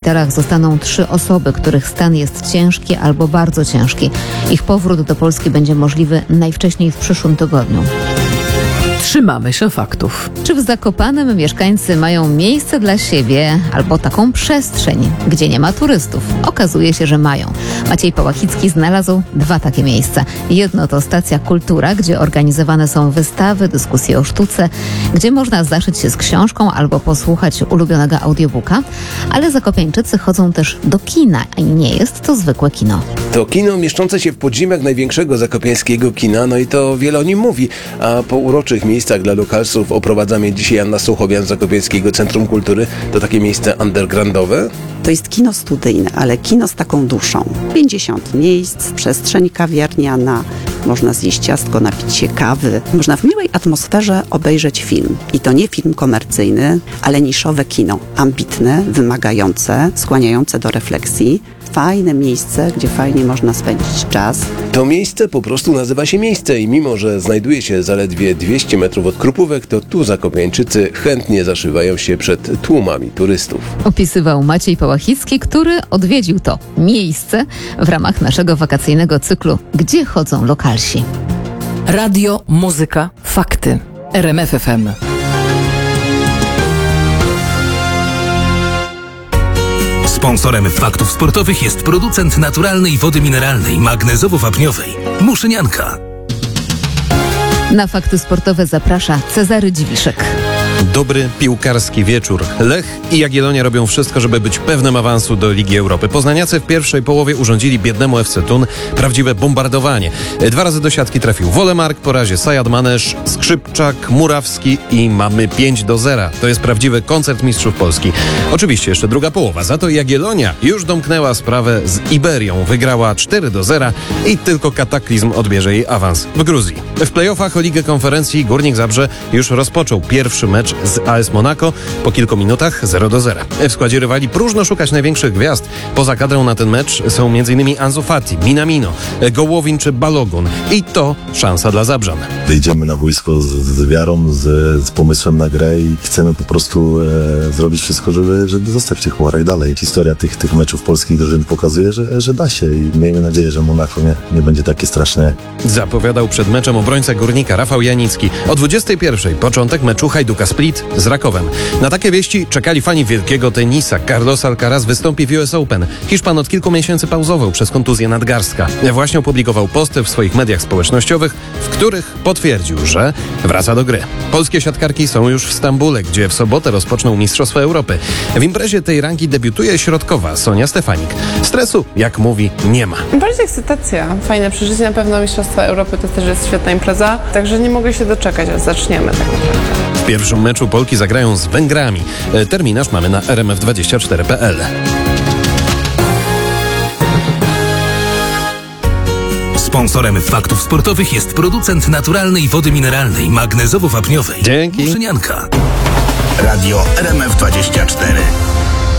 szpitalach zostaną 3 osoby, których stan jest ciężki albo bardzo ciężki. Ich powrót do Polski będzie możliwy najwcześniej w przyszłym tygodniu. Trzymamy się faktów. Czy w Zakopanem mieszkańcy mają miejsce dla siebie albo taką przestrzeń, gdzie nie ma turystów? Okazuje się, że mają. Maciej Pałachicki znalazł 2 takie miejsca. Jedno to stacja Kultura, gdzie organizowane są wystawy, dyskusje o sztuce, gdzie można zaszyć się z książką albo posłuchać ulubionego audiobooka, ale zakopiańczycy chodzą też do kina i nie jest to zwykłe kino. To kino mieszczące się w podziemiach największego zakopiańskiego kina, no i to wiele o nim mówi, a po uroczych miejscach dla lokalsów oprowadza mnie dzisiaj Anna Suchowian z Zakopiańskiego Centrum Kultury. To takie miejsce undergroundowe? To jest kino studyjne, ale kino z taką duszą. 50 miejsc, przestrzeń kawiarniana, można zjeść ciastko, napić się kawy. Można w miłej atmosferze obejrzeć film. I to nie film komercyjny, ale niszowe kino. Ambitne, wymagające, skłaniające do refleksji. Fajne miejsce, gdzie fajnie można spędzić czas. To miejsce po prostu nazywa się miejsce i mimo, że znajduje się zaledwie 200 metrów od Krupówek, to tu zakopiańczycy chętnie zaszywają się przed tłumami turystów. Opisywał Maciej Pałachicki, który odwiedził to miejsce w ramach naszego wakacyjnego cyklu Gdzie chodzą lokalsi. Radio, muzyka, fakty. RMF FM. Sponsorem faktów sportowych jest producent naturalnej wody mineralnej magnezowo-wapniowej Muszynianka. Na fakty sportowe zaprasza Cezary Dziwiszek. Dobry piłkarski wieczór. Lech i Jagiellonia robią wszystko, żeby być pewnym awansu do Ligi Europy. Poznaniacy w pierwszej połowie urządzili biednemu FC Thun prawdziwe bombardowanie. 2 razy do siatki trafił Wolemark, po razie Sajad Manesz, Skrzypczak, Murawski i mamy 5-0. To jest prawdziwy koncert mistrzów Polski. Oczywiście jeszcze druga połowa. Za to Jagiellonia już domknęła sprawę z Iberią. Wygrała 4-0 i tylko kataklizm odbierze jej awans w Gruzji. W playoffach o Ligę Konferencji Górnik Zabrze już rozpoczął pierwszy mecz z AS Monaco. Po kilku minutach 0-0. W składzie rywali próżno szukać największych gwiazd. Poza kadrą na ten mecz są m.in. Ansu Fati, Minamino, Gołowin czy Balogun. I to szansa dla Zabrzan. Idziemy na boisko z wiarą, z pomysłem na grę i chcemy po prostu zrobić wszystko, żeby zostać w tych chmurach i dalej. Historia tych meczów polskich drużyn pokazuje, że da się i miejmy nadzieję, że Monaco nie będzie takie straszne. Zapowiadał przed meczem obrońca Górnika Rafał Janicki. O 21:00 początek meczu Hajduka Split z Rakowem. Na takie wieści czekali fani wielkiego tenisa. Carlos Alcaraz wystąpi w US Open. Hiszpan od kilku miesięcy pauzował przez kontuzję nadgarstka. Właśnie opublikował posty w swoich mediach społecznościowych, w których potwierdził, że wraca do gry. Polskie siatkarki są już w Stambule, gdzie w sobotę rozpoczną Mistrzostwa Europy. W imprezie tej rangi debiutuje środkowa Sonia Stefanik. Stresu, jak mówi, nie ma. Bardziej ekscytacja. Fajne przeżycie, na pewno Mistrzostwa Europy to też jest świetna impreza, także nie mogę się doczekać, aż zaczniemy tak naprawdę. W pierwszym meczu Polki zagrają z Węgrami. Terminarz mamy na rmf24.pl. Sponsorem faktów sportowych jest producent naturalnej wody mineralnej magnezowo-wapniowej Dzięki. Muszynianka. Radio RMF24.